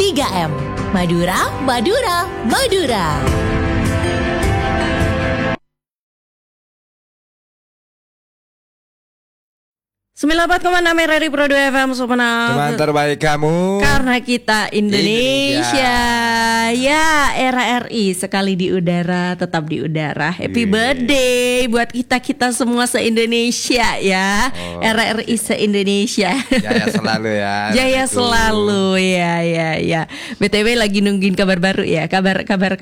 3M, Madura, Madura, Madura. 94,6 RRI Pro 2 FM Supena. Teman terbaik kamu. Karena kita Indonesia. Ya, era RI sekali di udara, tetap di udara. Happy birthday buat kita semua se-Indonesia ya. RRI se-Indonesia. Jaya selalu ya. Jaya selalu ya. BTW lagi nungguin kabar baru ya. Kabar.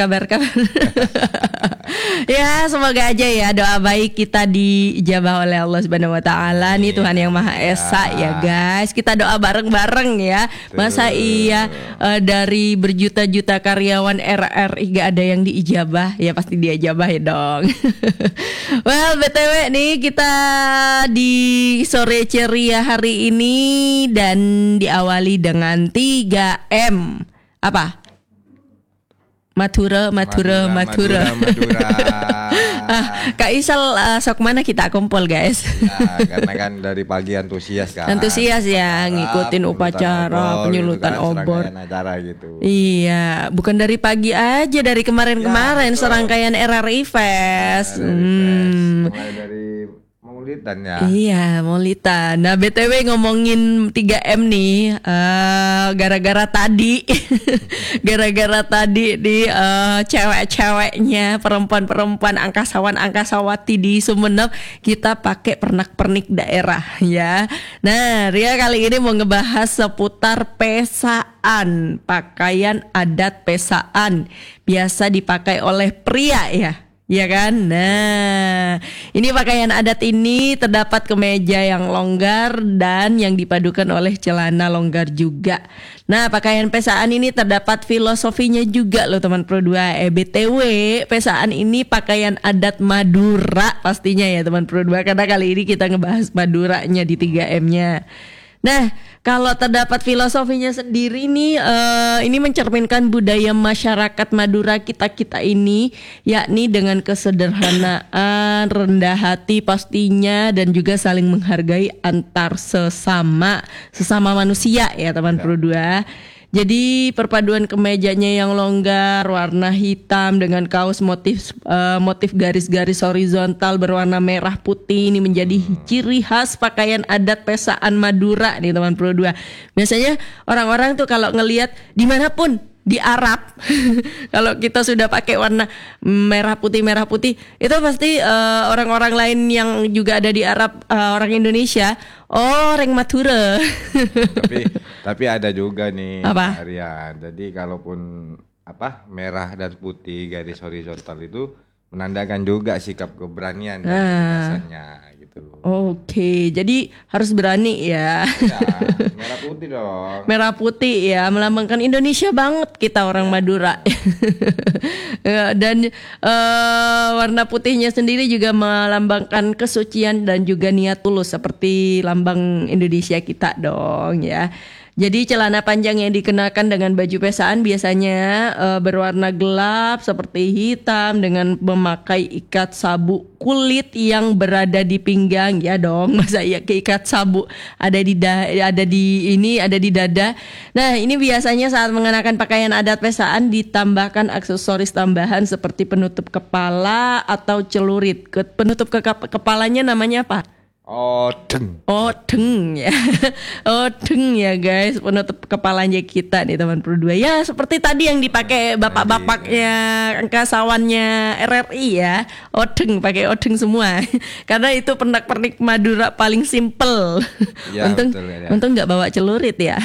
Ya, semoga aja ya doa baik kita dijabah oleh Allah Subhanahu wa taala. Nih Tuhan yang Maha Esa ya guys. Kita doa bareng-bareng ya. Masa iya dari berjuta-juta karyawan RRI gak ada yang diijabah? Ya pasti diijabah ya dong. Well, BTW nih kita di sore ceria hari ini dan diawali dengan 3M. Apa? Madura. Kak Isal sok mana kita kumpul guys? Ya, karena kan dari pagi antusias kan. Antusias ya ngikutin upacara penyulutan obor. Acara gitu. Iya, bukan dari pagi aja, dari kemarin serangkaian RRI Fest. Mulai dari Maulidan ya. Iya, Maulidan. Nah, BTW ngomongin 3M nih, gara-gara tadi di cewek-ceweknya, perempuan-perempuan angkasawan-angkasawati di Sumeneb, kita pakai pernak-pernik daerah ya. Nah, Ria kali ini mau ngebahas seputar pesaan, pakaian adat pesaan biasa dipakai oleh pria ya. Ya kan? Nah, ini pakaian adat ini terdapat kemeja yang longgar dan yang dipadukan oleh celana longgar juga. Nah, pakaian pesaan ini terdapat filosofinya juga loh teman Pro 2. BTW, pesaan ini pakaian adat Madura pastinya ya teman Pro 2. Karena kali ini kita ngebahas Maduranya di 3M-nya. Nah, kalau terdapat filosofinya sendiri nih, ini mencerminkan budaya masyarakat Madura kita ini, yakni dengan kesederhanaan, rendah hati pastinya, dan juga saling menghargai antar sesama manusia ya teman Pro 2. Jadi perpaduan kemejanya yang longgar, warna hitam dengan kaos motif garis-garis horizontal berwarna merah putih ini menjadi ciri khas pakaian adat pesaan Madura nih teman Pro 2. Biasanya orang-orang tuh kalau ngelihat dimanapun di Arab kalau kita sudah pakai warna merah putih itu pasti orang-orang lain yang juga ada di Arab, orang Indonesia, orang Madura. tapi ada juga nih apa? Arian. Jadi kalaupun merah dan putih garis horizontal itu menandakan juga sikap keberanian dan ketegasannya gitu loh. Oke, jadi harus berani ya. Ya, merah putih dong. Merah putih ya, melambangkan Indonesia banget kita orang Madura. Dan warna putihnya sendiri juga melambangkan kesucian dan juga niat tulus seperti lambang Indonesia kita dong ya. Jadi celana panjang yang dikenakan dengan baju pesaan biasanya berwarna gelap seperti hitam dengan memakai ikat sabuk kulit yang berada di pinggang ya dong. Masa ya ikat sabuk ada di dada. Nah, ini biasanya saat mengenakan pakaian adat pesaan ditambahkan aksesoris tambahan seperti penutup kepala atau celurit. Penutup kepalanya namanya apa? Odeng ya. Odeng ya guys, penutup kepalanya kita nih teman Pro 2. Ya seperti tadi yang dipakai bapak-bapaknya angkasawannya RRI ya. Odeng, pakai odeng semua. Karena itu pernak-pernik Madura paling simple. Ya, untung nggak bawa celurit ya.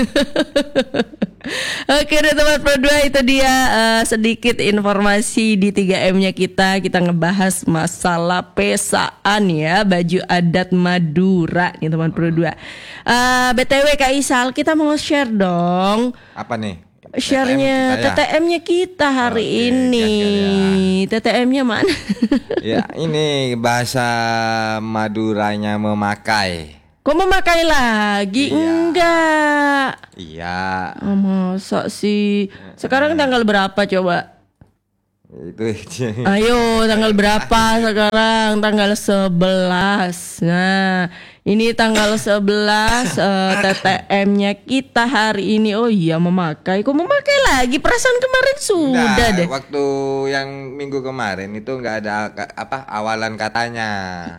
Oke deh teman Pro 2, itu dia sedikit informasi di 3M-nya kita ngebahas masalah pesaan ya, baju adat Madura nih teman Pro 2. BTW Kak Isal, kita mau share dong. Apa nih? Share-nya TTM-nya kita hari ini. TTM-nya mana? Ya, ini bahasa Maduranya memakai. Kok memakai lagi? Iya. Enggak. Iya. Oh, masa sih? Sekarang tanggal berapa coba? Itu. Ayo, tanggal berapa sekarang? Tanggal 11. Nah, Ini tanggal 11 TTM-nya kita hari ini. Oh iya memakai. Kok memakai lagi? Perasaan kemarin sudah Nah, deh. waktu yang minggu kemarin itu nggak ada awalan katanya.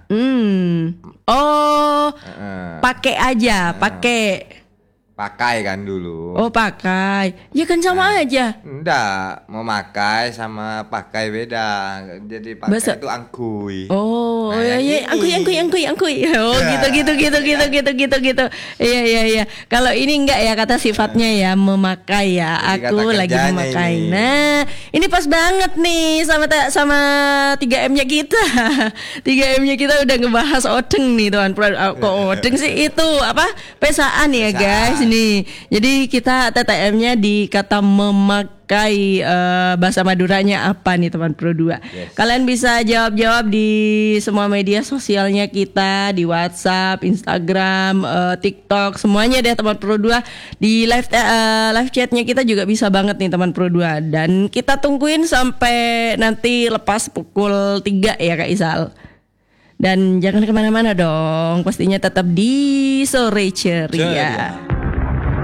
Oh, Heeh. pakai aja, pakai. Pakai kan dulu. Oh, pakai. Ya kan sama aja. Enggak, memakai sama pakai beda. Jadi pakai Bahasa- itu angkuy. Oh, Nah, ya yang ya, ini. angkuy. Oh, gitu. Iya. Kalau ini enggak ya kata sifatnya ya memakai ya. Jadi Aku kata lagi kerjanya memakai. ini. Nah, ini pas banget nih sama 3M-nya kita. 3M-nya kita udah ngebahas odeng nih, Tuan. Kok odeng sih itu apa? Pesaan ya, Pesaan. guys nih. Jadi kita TTM-nya di kata memakai bahasa Maduranya apa nih teman Pro 2? Yes. Kalian bisa jawab-jawab di semua media sosialnya kita, di WhatsApp, Instagram, TikTok, semuanya deh teman Pro 2. Di live chatnya kita juga bisa banget nih teman Pro 2. Dan kita tungguin sampai nanti lepas pukul 3 ya Kak Isal. Dan jangan kemana-mana dong, pastinya tetap di Sore Ceria.